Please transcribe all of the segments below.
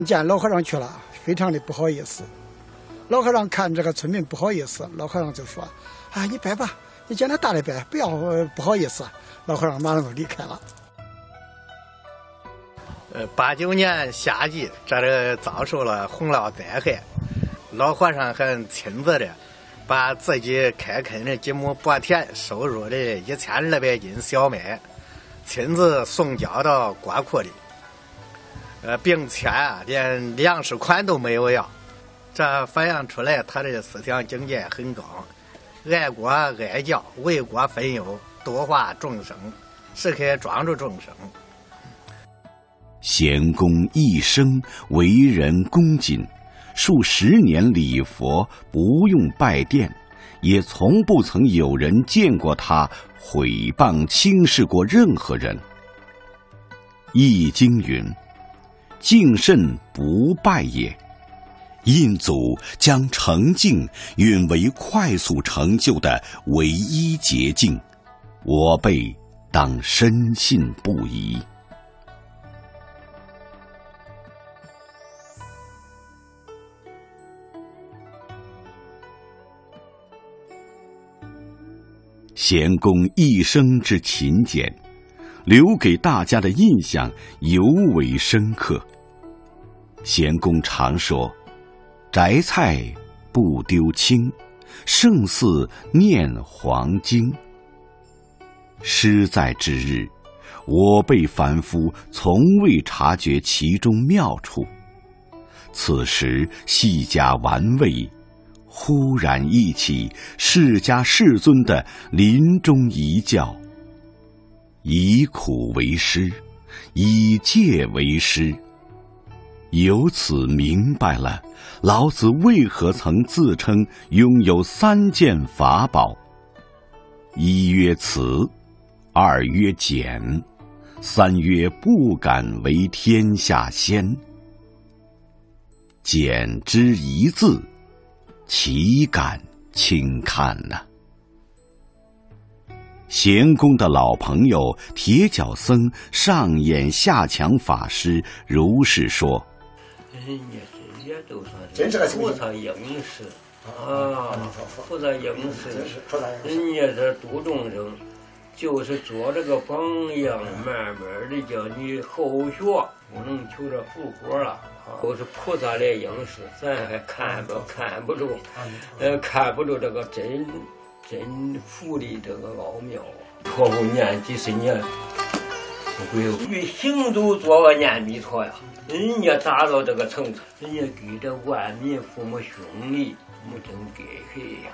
见老和尚去了，非常的不好意思。老和尚看这个村民不好意思，老和尚就说：“啊，你拜吧，你见他大的拜，不要不好意思。”老和尚马上就离开了。 89年夏季，这遭受了洪涝灾害，老和尚还亲自的把自己开垦的几亩薄田收入的1200斤小麦，亲自送交到国库里，并且连粮食款都没有要。这反映出来他的思想境界很高，爱国爱教，为国分忧，度化众生，时刻庄助众生。 贤公一生为人恭谨，数十年礼佛不用拜殿，也从不曾有人见过他毁谤轻视过任何人。易经云：敬慎不败也。印祖将成敬允为快速成就的唯一捷径，我辈当深信不疑。贤公一生之勤俭，留给大家的印象尤为深刻。贤公常说：“摘菜不丢青，胜似念黄经。”诗在之日，我辈凡夫从未察觉其中妙处。此时细加玩味，忽然忆起释迦世尊的临终遗教：以苦为师，以戒为师。由此明白了老子为何曾自称拥有3件法宝：一曰慈，二曰俭，三曰不敢为天下先。俭之一字，岂敢轻看呢？贤公的老朋友铁脚僧上演下强法师如是说：“ 人家这些都算是菩萨应时啊，菩萨应时，人家这度众生，就是做这个榜样，慢慢的叫你后学，不能求这复活了。”都是菩萨来应时，咱还看不住，看不住这个真佛的这个奥妙。托付念几十年，不会与行走做个念弥陀呀。人家达到这个程度，人家给这万民父母兄弟，没真给黑呀。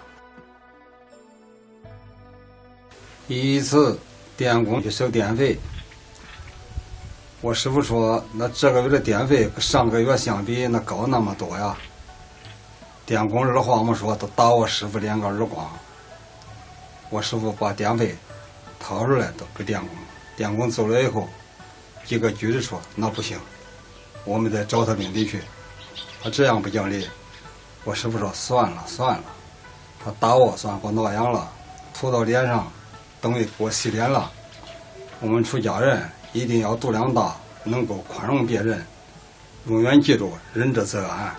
一次电工去收电费。我师傅说：“那这个月的电费跟上个月相比，那高那么多呀。”电工二话没说，都打我师傅2个耳光。我师傅把电费掏出来都给电工，电工走了以后，一个句子说：“那不行，我们再找他领地去。”他这样不讲理。我师傅说：“算了，他打我算给我挠痒了，涂到脸上，等于给我洗脸了。我们出家人一定要度量大，能够宽容别人，永远记住仁者则安。”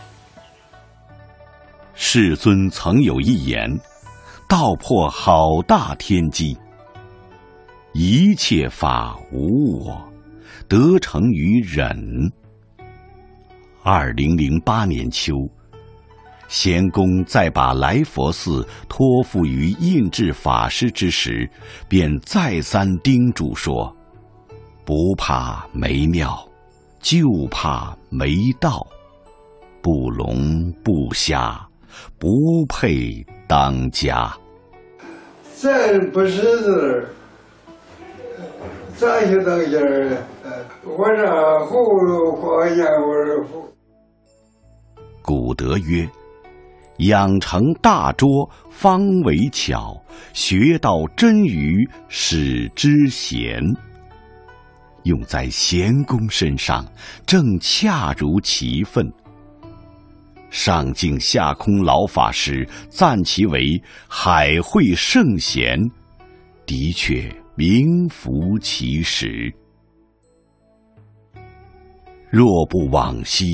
世尊曾有一言，道破好大天机：一切法无我，得成于忍。2008年秋，贤公在把来佛寺托付于印智法师之时，便再三叮嘱说：“不怕没庙，就怕没道。不聋不瞎，不配当家。” 咱不识字，咋就当家儿？我这葫芦画烟味。 古德曰：“养成大拙，方为巧；学到真语，使之贤。”用在贤公身上，正恰如其分。上敬下空老法师赞其为海会圣贤，的确名副其实。 若不往昔。